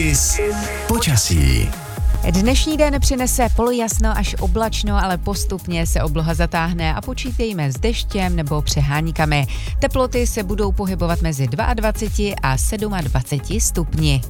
Počasí. Dnešní den přinese polojasno až oblačno, ale postupně se obloha zatáhne a počítejme s deštěm nebo přeháníkami. Teploty se budou pohybovat mezi 22 a 27 stupni.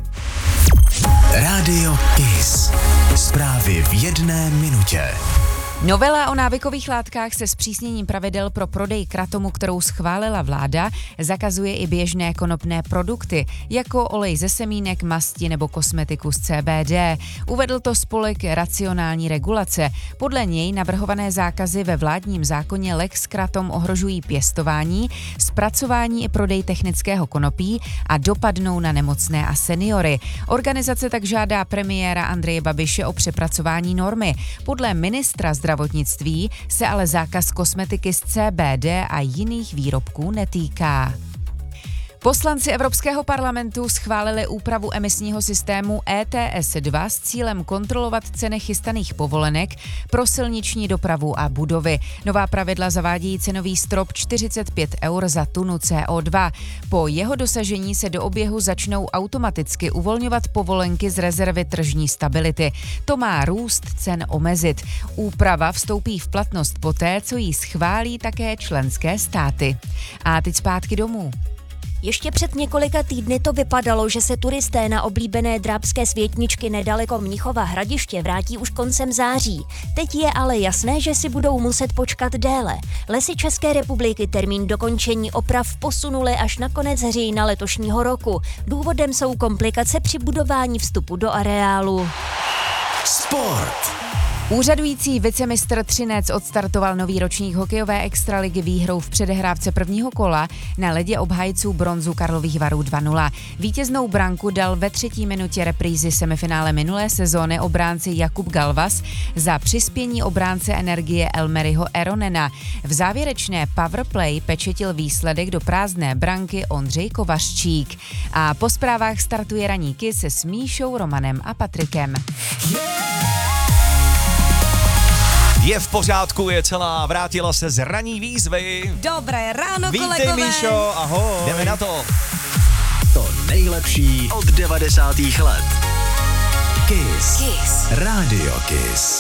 Rádio Kiss. Zprávy v 1 minutě. Novela o návykových látkách se zpřísněním pravidel pro prodej kratomu, kterou schválila vláda, zakazuje i běžné konopné produkty, jako olej ze semínek, masti nebo kosmetiku z CBD. Uvedl to spolek Racionální regulace. Podle něj navrhované zákazy ve vládním zákoně Lex Kratom ohrožují pěstování, zpracování i prodej technického konopí a dopadnou na nemocné a seniory. Organizace tak žádá premiéra Andreje Babiše o přepracování normy. Podle ministra zdravotnictví se ale zákaz kosmetiky z CBD a jiných výrobků netýká. Poslanci Evropského parlamentu schválili úpravu emisního systému ETS2 s cílem kontrolovat ceny chystaných povolenek pro silniční dopravu a budovy. Nová pravidla zavádí cenový strop 45 eur za tunu CO2. Po jeho dosažení se do oběhu začnou automaticky uvolňovat povolenky z rezervy tržní stability. To má růst cen omezit. Úprava vstoupí v platnost poté, co ji schválí také členské státy. A teď zpátky domů. Ještě před několika týdny to vypadalo, že se turisté na oblíbené drábské světničky nedaleko Mnichova Hradiště vrátí už koncem září. Teď je ale jasné, že si budou muset počkat déle. Lesy České republiky termín dokončení oprav posunuli až na konec října letošního roku. Důvodem jsou komplikace při budování vstupu do areálu. Sport. Úřadující vicemistr Třinec odstartoval nový ročník hokejové extraligy výhrou v předehrávce prvního kola na ledě obhájců bronzu Karlových Varů 2-0. Vítěznou branku dal ve 3. minutě reprízy semifinále minulé sezóny obránci Jakub Galvas za přispění obránce Energie Elmeryho Eronena. V závěrečné powerplay pečetil výsledek do prázdné branky Ondřej Kovařčík. A po zprávách startuje ranní Kiss se s Míšou, Romanem a Patrikem. Je v pořádku, je celá, vrátila se z ranní výzvy. Dobré ráno, Vítej, kolegové. Míšo, ahoj. Jdeme na to. To nejlepší od 90. let. Kiss. Rádio Kiss.